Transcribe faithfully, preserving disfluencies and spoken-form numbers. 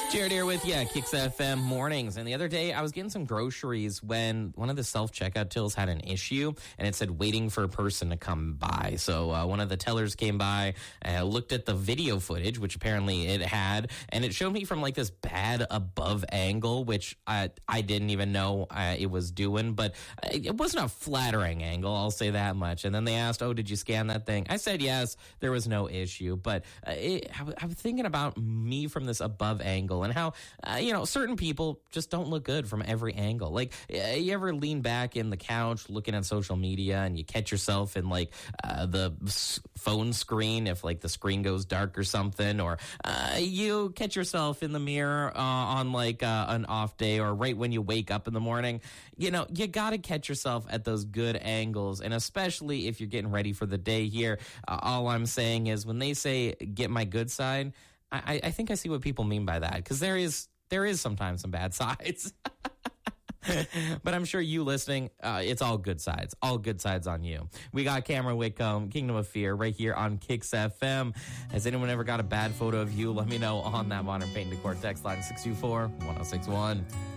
Jared here with you, Kicks F M Mornings. And the other day, I was getting some groceries when one of the self-checkout tills had an issue, and it said waiting for a person to come by. So uh, one of the tellers came by, uh, looked at the video footage, which apparently it had, and it showed me from like this bad above angle, which I, I didn't even know uh, it was doing, but it wasn't a flattering angle, I'll say that much. And then they asked, oh, did you scan that thing? I said yes, there was no issue. But uh, it, I, I was thinking about me from this above angle, and how, uh, you know, certain people just don't look good from every angle. Like, uh, you ever lean back in the couch looking at social media and you catch yourself in, like, uh, the s- phone screen if, like, the screen goes dark or something, or uh, you catch yourself in the mirror uh, on, like, uh, an off day or right when you wake up in the morning. You know, you got to catch yourself at those good angles, and especially if you're getting ready for the day here. Uh, all I'm saying is when they say get my good side, I, I think I see what people mean by that, because there is there is sometimes some bad sides. But I'm sure you listening, uh, it's all good sides. All good sides on you. We got Cameron Whitcomb, Kingdom of Fear, right here on Kicks F M. Has anyone ever got a bad photo of you? Let me know on that Modern Paint Decor text line, six two four, one oh six one.